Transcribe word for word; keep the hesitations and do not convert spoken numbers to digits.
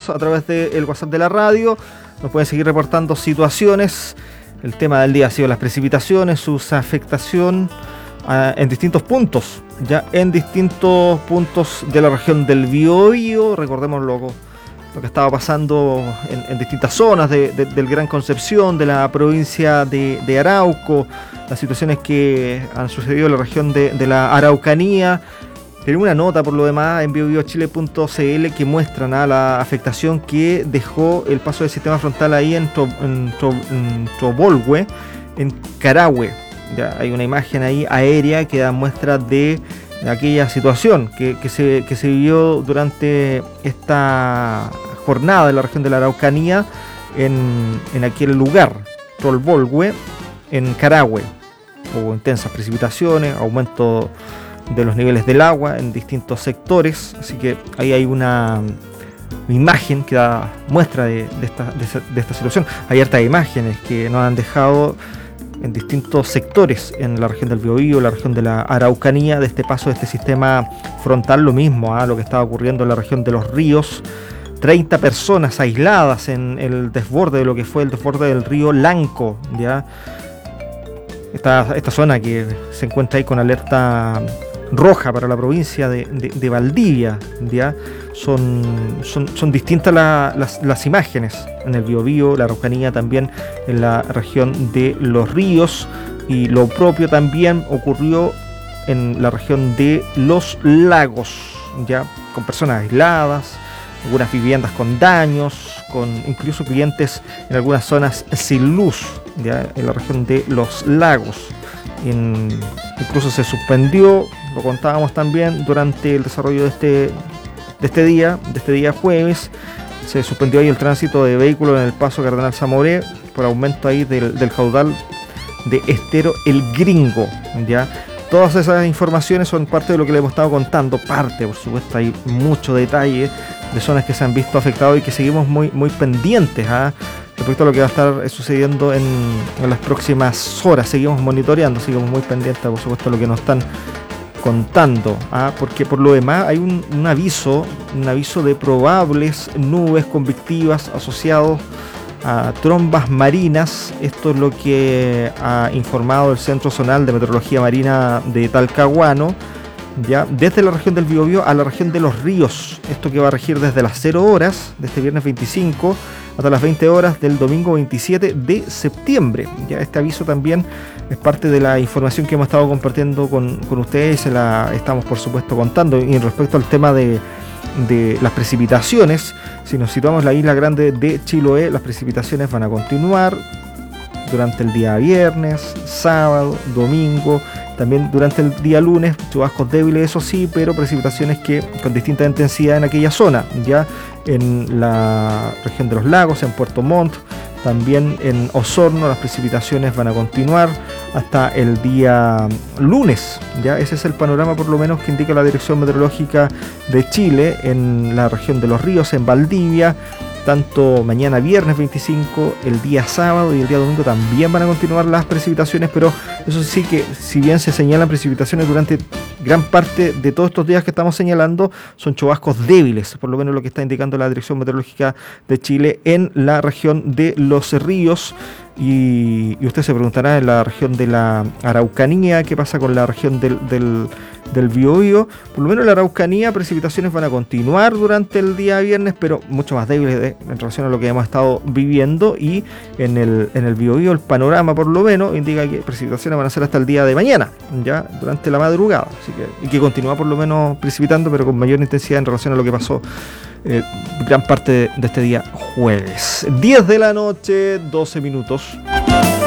a través del WhatsApp de la radio. Nos pueden seguir reportando situaciones. El tema del día ha sido las precipitaciones, su afectación uh, en distintos puntos, ya en distintos puntos de la región del Biobío. Recordemos lo, lo que estaba pasando en, en distintas zonas de, de, del Gran Concepción, de la provincia de, de Arauco, las situaciones que han sucedido en la región de, de la Araucanía. Tenemos una nota por lo demás en biobiochile punto c l que muestran a la afectación que dejó el paso del sistema frontal ahí en, Tro, en, Tro, en Trobolhue, en Carahue. Ya hay una imagen ahí aérea que da muestra de, de aquella situación que, que, se, que se vivió durante esta jornada en la región de la Araucanía en, en aquel lugar, Trobolhue, en Carahue. Hubo intensas precipitaciones, aumento de los niveles del agua en distintos sectores, así que ahí hay una imagen que da muestra de, de, esta, de, esta, de esta situación. Hay hartas imágenes que nos han dejado en distintos sectores en la región del Biobío, la región de la Araucanía, de este paso de este sistema frontal. Lo mismo a ¿eh? lo que estaba ocurriendo en la región de los ríos. treinta personas aisladas en el desborde de lo que fue el desborde del río Lanco, ¿ya? Esta, esta zona que se encuentra ahí con alerta roja para la provincia de, de, de Valdivia, ¿ya? Son, son, son distintas la, las, las imágenes en el Biobío, la Araucanía, también en la región de los ríos, y lo propio también ocurrió en la región de los lagos, ya con personas aisladas, algunas viviendas con daños, con incluso clientes en algunas zonas sin luz, ya en la región de los lagos. En, incluso se suspendió, lo contábamos también durante el desarrollo de este, de este día, de este día jueves, se suspendió ahí el tránsito de vehículos en el paso Cardenal Zamoré por aumento ahí del, del caudal de Estero El Gringo, ya. Todas esas informaciones son parte de lo que le hemos estado contando, parte, por supuesto, hay mucho detalle de zonas que se han visto afectadas y que seguimos muy, muy pendientes ¿eh? respecto a lo que va a estar sucediendo en, en las próximas horas. Seguimos monitoreando, seguimos muy pendientes, por supuesto, de lo que nos están contando, ¿ah? Porque por lo demás hay un, un aviso, un aviso de probables nubes convectivas asociados a trombas marinas. Esto es lo que ha informado el Centro Zonal de Meteorología Marina de Talcahuano, ya desde la región del Biobío a la región de los ríos. Esto que va a regir desde las cero horas de este viernes veinticinco hasta las veinte horas del domingo veintisiete de septiembre. Ya este aviso también es parte de la información que hemos estado compartiendo con, con ustedes, se la estamos por supuesto contando. Y respecto al tema de, de las precipitaciones, si nos situamos en la isla grande de Chiloé, las precipitaciones van a continuar durante el día viernes, sábado, domingo, también durante el día lunes, chubascos débiles, eso sí, pero precipitaciones que con distinta intensidad en aquella zona, ya en la región de los lagos, en Puerto Montt, también en Osorno, las precipitaciones van a continuar hasta el día lunes, ya ese es el panorama por lo menos que indica la Dirección Meteorológica de Chile en la región de los ríos, en Valdivia. Tanto mañana viernes veinticinco, el día sábado y el día domingo también van a continuar las precipitaciones, pero eso sí que si bien se señalan precipitaciones durante gran parte de todos estos días que estamos señalando, son chubascos débiles, por lo menos lo que está indicando la Dirección Meteorológica de Chile en la región de los ríos. Y, y usted se preguntará en la región de la Araucanía, ¿qué pasa con la región del, del, del Biobío? Por lo menos en la Araucanía precipitaciones van a continuar durante el día viernes, pero mucho más débiles de, en relación a lo que hemos estado viviendo. Y en el, en el Biobío el panorama por lo menos indica que precipitaciones van a ser hasta el día de mañana, ya durante la madrugada, así que, y que continúa por lo menos precipitando, pero con mayor intensidad en relación a lo que pasó Eh, gran parte de este día jueves. Diez de la noche, doce minutos.